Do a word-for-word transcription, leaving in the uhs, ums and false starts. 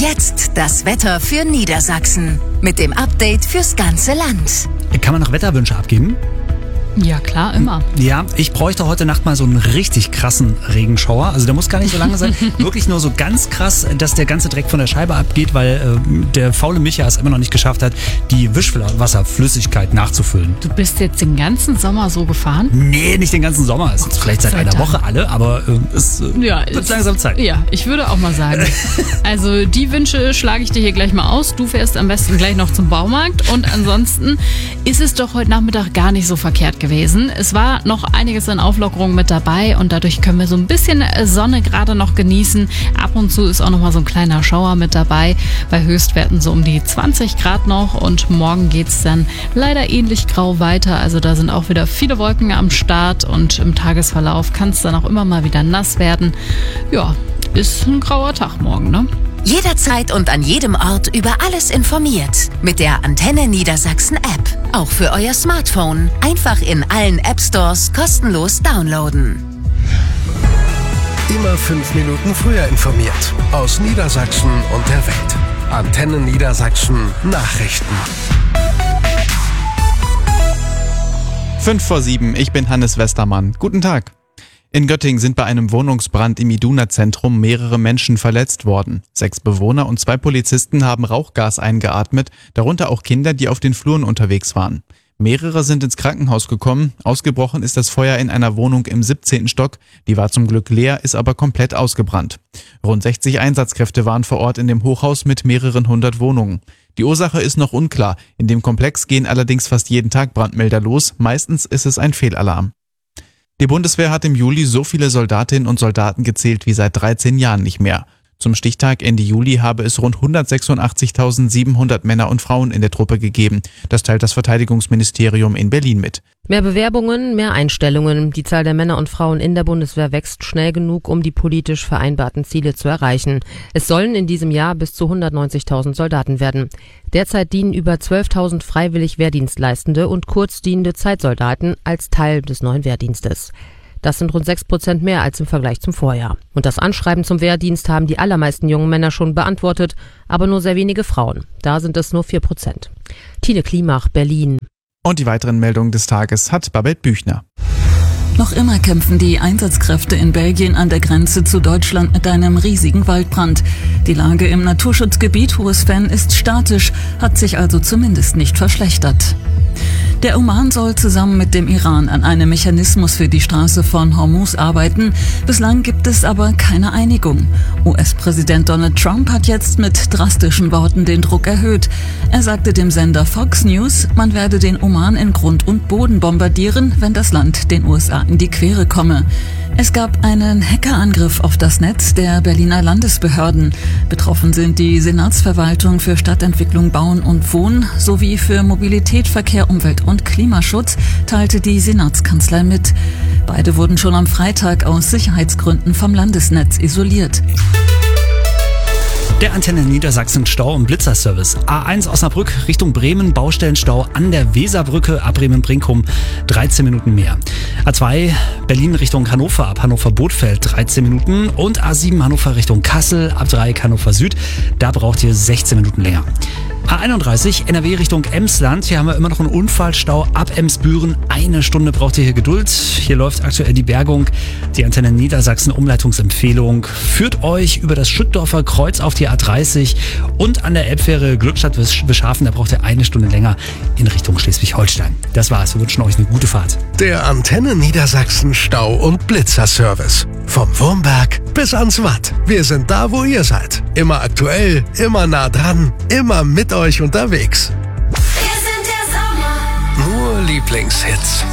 jetzt das Wetter für Niedersachsen. Mit dem Update fürs ganze Land. Kann man noch Wetterwünsche abgeben? Ja, klar, immer. Ja, ich bräuchte heute Nacht mal so einen richtig krassen Regenschauer. Also der muss gar nicht so lange sein. Wirklich nur so ganz krass, dass der ganze Dreck von der Scheibe abgeht, weil äh, der faule Micha es immer noch nicht geschafft hat, die Wischwasserflüssigkeit nachzufüllen. Du bist jetzt den ganzen Sommer so gefahren? Nee, nicht den ganzen Sommer. Es sind vielleicht seit einer Woche alle, aber äh, es äh, ja, wird langsam Zeit. Ja, ich würde auch mal sagen. Also die Wünsche schlage ich dir hier gleich mal aus. Du fährst am besten gleich noch zum Baumarkt. Und ansonsten ist es doch heute Nachmittag gar nicht so verkehrt gewesen. Es war noch einiges an Auflockerung mit dabei und dadurch können wir so ein bisschen Sonne gerade noch genießen. Ab und zu ist auch noch mal so ein kleiner Schauer mit dabei. Bei Höchstwerten so um die zwanzig Grad noch und morgen geht's dann leider ähnlich grau weiter. Also da sind auch wieder viele Wolken am Start und im Tagesverlauf kann es dann auch immer mal wieder nass werden. Ja, ist ein grauer Tag morgen, ne? Jederzeit und an jedem Ort über alles informiert. Mit der Antenne Niedersachsen App. Auch für euer Smartphone. Einfach in allen App Stores kostenlos downloaden. Immer fünf Minuten früher informiert. Aus Niedersachsen und der Welt. Antenne Niedersachsen Nachrichten. Fünf vor sieben, ich bin Hannes Westermann. Guten Tag. In Göttingen sind bei einem Wohnungsbrand im Iduna-Zentrum mehrere Menschen verletzt worden. Sechs Bewohner und zwei Polizisten haben Rauchgas eingeatmet, darunter auch Kinder, die auf den Fluren unterwegs waren. Mehrere sind ins Krankenhaus gekommen. Ausgebrochen ist das Feuer in einer Wohnung im siebzehnten Stock. Die war zum Glück leer, ist aber komplett ausgebrannt. Rund sechzig Einsatzkräfte waren vor Ort in dem Hochhaus mit mehreren hundert Wohnungen. Die Ursache ist noch unklar. In dem Komplex gehen allerdings fast jeden Tag Brandmelder los. Meistens ist es ein Fehlalarm. Die Bundeswehr hat im Juli so viele Soldatinnen und Soldaten gezählt wie seit dreizehn Jahren nicht mehr. Zum Stichtag Ende Juli habe es rund hundertsechsundachtzigtausendsiebenhundert Männer und Frauen in der Truppe gegeben. Das teilt das Verteidigungsministerium in Berlin mit. Mehr Bewerbungen, mehr Einstellungen. Die Zahl der Männer und Frauen in der Bundeswehr wächst schnell genug, um die politisch vereinbarten Ziele zu erreichen. Es sollen in diesem Jahr bis zu hundertneunzigtausend Soldaten werden. Derzeit dienen über zwölftausend freiwillig Wehrdienstleistende und kurzdienende Zeitsoldaten als Teil des neuen Wehrdienstes. Das sind rund sechs Prozent mehr als im Vergleich zum Vorjahr. Und das Anschreiben zum Wehrdienst haben die allermeisten jungen Männer schon beantwortet, aber nur sehr wenige Frauen. Da sind es nur vier Prozent. Tine Klimach, Berlin. Und die weiteren Meldungen des Tages hat Babette Büchner. Noch immer kämpfen die Einsatzkräfte in Belgien an der Grenze zu Deutschland mit einem riesigen Waldbrand. Die Lage im Naturschutzgebiet Hohes Venn ist statisch, hat sich also zumindest nicht verschlechtert. Der Oman soll zusammen mit dem Iran an einem Mechanismus für die Straße von Hormuz arbeiten. Bislang gibt es aber keine Einigung. U S-Präsident Donald Trump hat jetzt mit drastischen Worten den Druck erhöht. Er sagte dem Sender Fox News, man werde den Oman in Grund und Boden bombardieren, wenn das Land den U S A in die Quere komme. Es gab einen Hackerangriff auf das Netz der Berliner Landesbehörden. Betroffen sind die Senatsverwaltung für Stadtentwicklung, Bauen und Wohnen sowie für Mobilität, Verkehr, Umwelt und Klimaschutz, teilte die Senatskanzlei mit. Beide wurden schon am Freitag aus Sicherheitsgründen vom Landesnetz isoliert. Der Antenne Niedersachsen Stau- und Blitzerservice. A eins Osnabrück Richtung Bremen, Baustellenstau an der Weserbrücke ab Bremen-Brinkum, dreizehn Minuten mehr. A zwei Berlin Richtung Hannover ab Hannover-Bothfeld, dreizehn Minuten. Und A sieben Hannover Richtung Kassel ab Dreieck Hannover Süd, da braucht ihr sechzehn Minuten länger. A einunddreißig N R W Richtung Emsland, hier haben wir immer noch einen Unfallstau ab Emsbüren. Eine Stunde braucht ihr hier Geduld. Hier läuft aktuell die Bergung. Die Antenne Niedersachsen Umleitungsempfehlung führt euch über das Schüttdorfer Kreuz auf die A dreißig und an der Elbfähre Glückstadt Beschafen, da braucht ihr eine Stunde länger in Richtung Schleswig-Holstein. Das war's, wir wünschen euch eine gute Fahrt. Der Antenne Niedersachsen Stau- und Blitzerservice. Vom Wurmberg bis ans Watt. Wir sind da, wo ihr seid. Immer aktuell, immer nah dran, immer mit euch unterwegs. Wir sind der Sommer. Nur Lieblingshits.